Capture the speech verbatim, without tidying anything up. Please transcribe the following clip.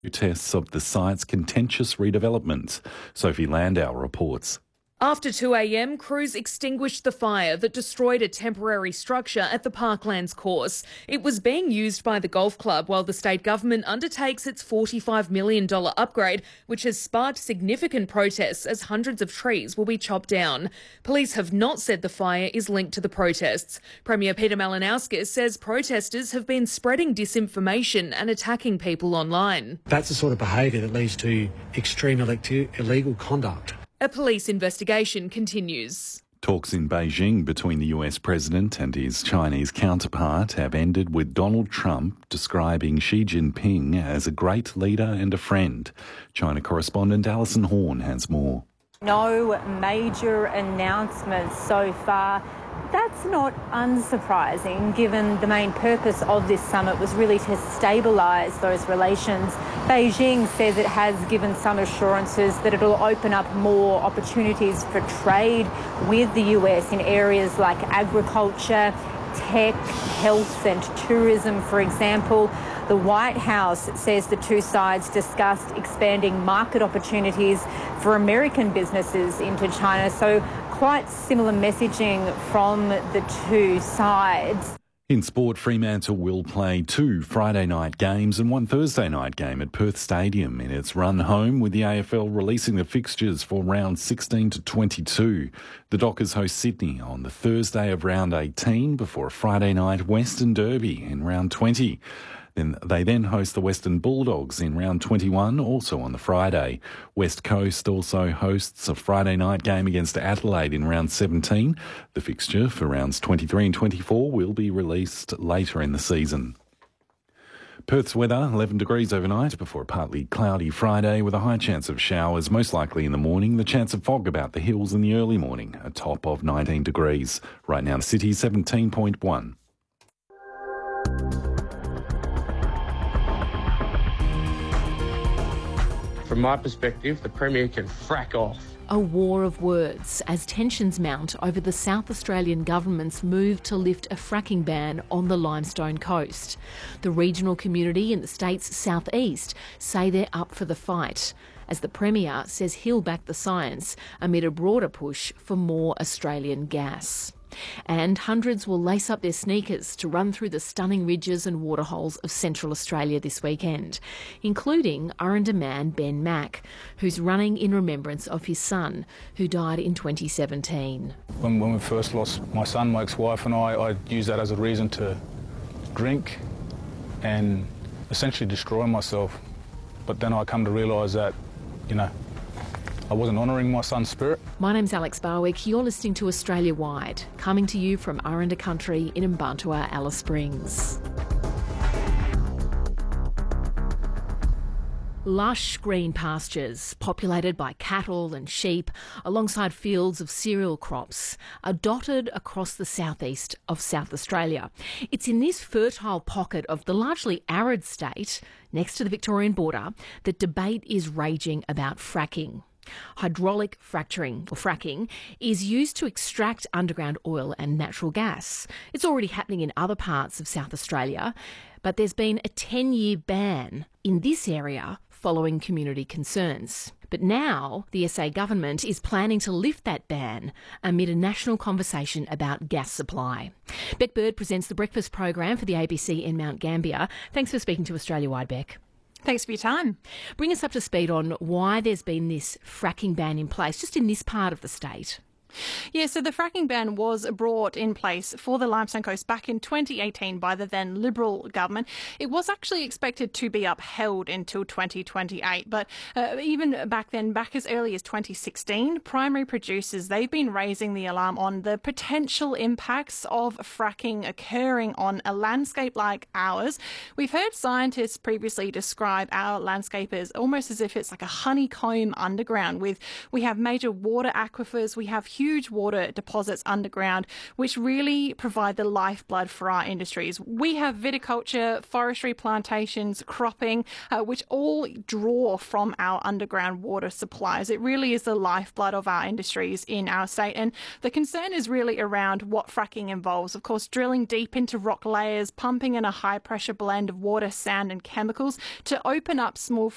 Tests of the site's contentious redevelopment. Sophie Landau reports. After two a.m, crews extinguished the fire that destroyed a temporary structure at the Parklands course. It was being used by the golf club while the state government undertakes its forty-five million dollars upgrade, which has sparked significant protests as hundreds of trees will be chopped down. Police have not said the fire is linked to the protests. Premier Peter Malinauskas says protesters have been spreading disinformation and attacking people online. That's the sort of behaviour that leads to extreme electi- illegal conduct. A police investigation continues. Talks in Beijing between the U S president and his Chinese counterpart have ended with Donald Trump describing Xi Jinping as a great leader and a friend. China correspondent Alison Horn has more. No major announcements so far. That's not unsurprising, given the main purpose of this summit was really to stabilise those relations. Beijing says it has given some assurances that it'll open up more opportunities for trade with the U S in areas like agriculture, tech, health and tourism, for example. The White House says the two sides discussed expanding market opportunities for American businesses into China. So quite similar messaging from the two sides. In sport, Fremantle will play two Friday night games and one Thursday night game at Perth Stadium in its run home, with the A F L releasing the fixtures for rounds sixteen to twenty-two. The Dockers host Sydney on the Thursday of round eighteen before a Friday night Western Derby in round twenty. Then they then host the Western Bulldogs in round twenty-one, also on the Friday. West Coast also hosts a Friday night game against Adelaide in round seventeen. The fixture for rounds twenty-three and twenty-four will be released later in the season. Perth's weather, eleven degrees overnight before a partly cloudy Friday with a high chance of showers, most likely in the morning. The chance of fog about the hills in the early morning, a top of nineteen degrees. Right now the city seventeen point one. From my perspective, the Premier can frack off. A war of words as tensions mount over the South Australian government's move to lift a fracking ban on the Limestone Coast. The regional community in the state's southeast say they're up for the fight, as the Premier says he'll back the science amid a broader push for more Australian gas. And hundreds will lace up their sneakers to run through the stunning ridges and waterholes of Central Australia this weekend, including Aranda man Ben Mack, who's running in remembrance of his son, who died in twenty seventeen. When, when we first lost my son, my ex-wife and I, I used that as a reason to drink and essentially destroy myself. But then I come to realise that, you know, I wasn't honouring my son's spirit. My name's Alex Barwick. You're listening to Australia Wide, coming to you from Aranda Country in Mbantua, Alice Springs. Lush green pastures, populated by cattle and sheep, alongside fields of cereal crops, are dotted across the southeast of South Australia. It's in this fertile pocket of the largely arid state, next to the Victorian border, that debate is raging about fracking. Hydraulic fracturing, or fracking, is used to extract underground oil and natural gas. It's already happening in other parts of South Australia, but there's been a ten-year ban in this area following community concerns. But now the S A government is planning to lift that ban amid a national conversation about gas supply. Beck Bird presents the breakfast program for the A B C in Mount Gambier. Thanks for speaking to Australia-Wide, Beck. Thanks for your time. Bring us up to speed on why there's been this fracking ban in place, just in this part of the state. Yeah, so the fracking ban was brought in place for the Limestone Coast back in twenty eighteen by the then Liberal government. It was actually expected to be upheld until twenty twenty-eight, but uh, even back then, back as early as twenty sixteen, primary producers, they've been raising the alarm on the potential impacts of fracking occurring on a landscape like ours. We've heard scientists previously describe our landscape as almost as if it's like a honeycomb underground. With we have major water aquifers, we have huge water deposits underground, which really provide the lifeblood for our industries. We have viticulture, forestry plantations, cropping, uh, which all draw from our underground water supplies. It really is the lifeblood of our industries in our state. And the concern is really around what fracking involves. Of course, drilling deep into rock layers, pumping in a high pressure blend of water, sand and chemicals to open up small